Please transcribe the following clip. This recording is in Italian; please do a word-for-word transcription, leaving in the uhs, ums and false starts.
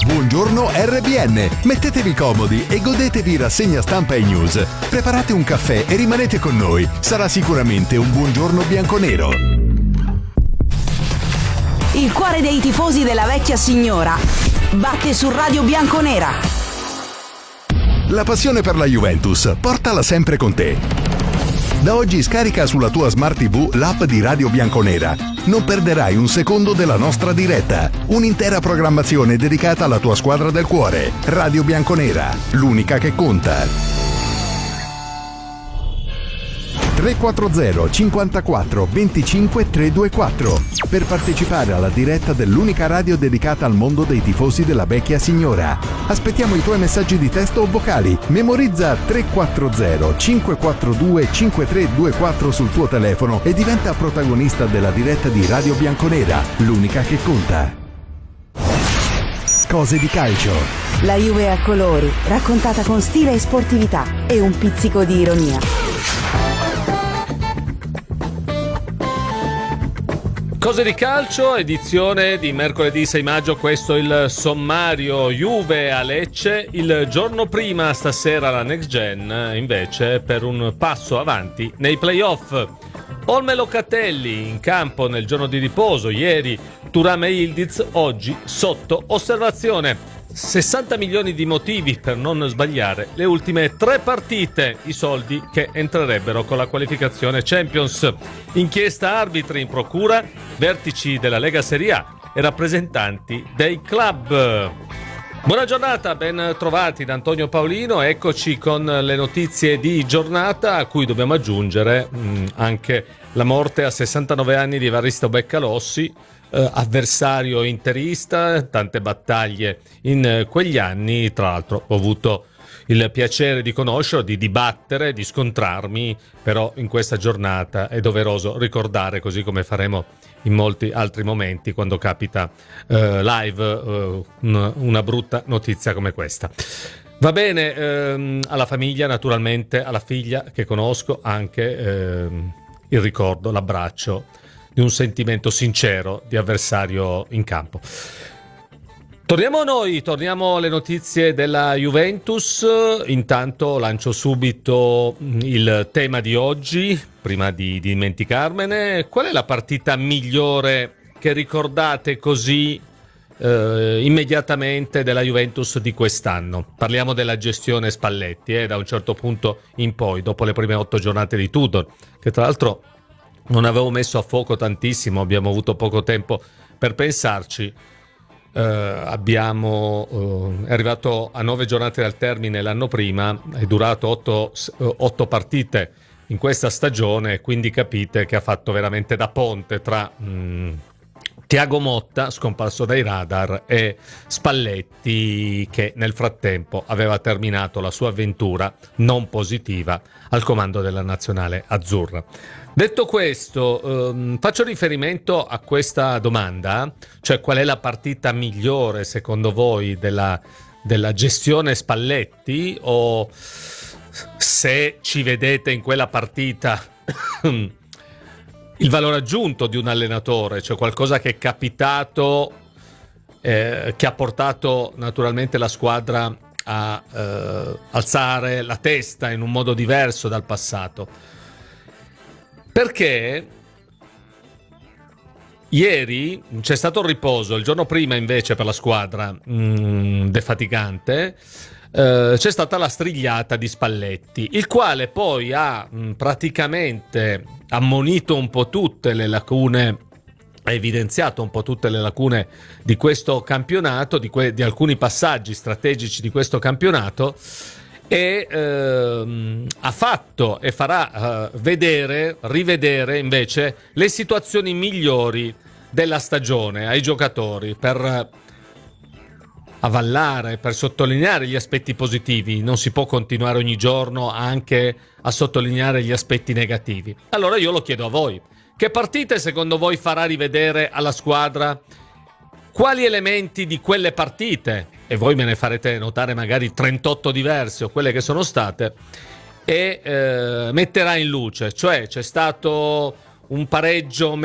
Buongiorno R B N. Mettetevi comodi e godetevi rassegna stampa e news. Preparate un caffè e rimanete con noi. Sarà sicuramente un buongiorno bianconero. Il cuore dei tifosi della vecchia signora batte su Radio Bianconera. La passione per la Juventus, portala sempre con te. Da oggi scarica sulla tua Smart T V l'app di Radio Bianconera. Non perderai un secondo della nostra diretta. Un'intera programmazione dedicata alla tua squadra del cuore. Radio Bianconera, l'unica che conta. tre quattro zero cinquantaquattro venticinque trecentoventiquattro per partecipare alla diretta dell'unica radio dedicata al mondo dei tifosi della vecchia signora. Aspettiamo i tuoi messaggi di testo o vocali. Memorizza tre quattro zero cinque quattro due cinque tre due quattro sul tuo telefono e diventa protagonista della diretta di Radio Bianconera, l'unica che conta. Cose di calcio. La Juve a colori, raccontata con stile e sportività e un pizzico di ironia. Cose di calcio, edizione di mercoledì sei maggio, questo è il sommario. Juve a Lecce, il giorno prima stasera la Next Gen invece per un passo avanti nei playoff. Olme Locatelli in campo nel giorno di riposo, ieri Thuram e Yildiz, oggi sotto osservazione. sessanta milioni di motivi per non sbagliare le ultime tre partite, i soldi che entrerebbero con la qualificazione Champions. Inchiesta arbitri in procura, vertici della Lega Serie A e rappresentanti dei club. Buona giornata, ben trovati da Antonio Paolino. Eccoci con le notizie di giornata, a cui dobbiamo aggiungere mh, anche la morte a sessantanove anni di Evaristo Beccalossi, eh, avversario interista, tante battaglie in eh, quegli anni. Tra l'altro ho avuto il piacere di conoscerlo, di dibattere, di scontrarmi, però in questa giornata è doveroso ricordare, così come faremo in molti altri momenti quando capita eh, live eh, una, una brutta notizia come questa. Va bene, ehm, alla famiglia naturalmente, alla figlia che conosco, anche ehm, il ricordo, l'abbraccio di un sentimento sincero di avversario in campo. Torniamo a noi, torniamo alle notizie della Juventus. Intanto lancio subito il tema di oggi, prima di dimenticarmene. Qual è la partita migliore che ricordate così eh, immediatamente della Juventus di quest'anno? Parliamo della gestione Spalletti, eh, da un certo punto in poi, dopo le prime otto giornate di Tudor, che tra l'altro non avevo messo a fuoco tantissimo, abbiamo avuto poco tempo per pensarci. Uh, abbiamo uh, è arrivato a nove giornate dal termine l'anno prima, è durato otto, uh, otto partite in questa stagione, quindi capite che ha fatto veramente da ponte tra mh, Thiago Motta, scomparso dai radar, e Spalletti, che nel frattempo aveva terminato la sua avventura non positiva al comando della nazionale azzurra. Detto questo, ehm, faccio riferimento a questa domanda, cioè qual è la partita migliore secondo voi della, della gestione Spalletti, o se ci vedete in quella partita il valore aggiunto di un allenatore, cioè qualcosa che è capitato, eh, che ha portato naturalmente la squadra a eh, alzare la testa in un modo diverso dal passato. Perché ieri c'è stato il riposo, il giorno prima invece per la squadra mh, defatigante eh, c'è stata la strigliata di Spalletti, il quale poi ha mh, praticamente ammonito un po' tutte le lacune, ha evidenziato un po' tutte le lacune di questo campionato, di, que- di alcuni passaggi strategici di questo campionato, e ehm, ha fatto e farà eh, vedere, rivedere invece le situazioni migliori della stagione ai giocatori, per avvallare, per sottolineare gli aspetti positivi. Non si può continuare ogni giorno anche a sottolineare gli aspetti negativi. Allora io lo chiedo a voi: che partite secondo voi farà rivedere alla squadra? Quali elementi di quelle partite, e voi me ne farete notare magari trentotto diverse o quelle che sono state, e eh, metterà in luce? Cioè c'è stato un pareggio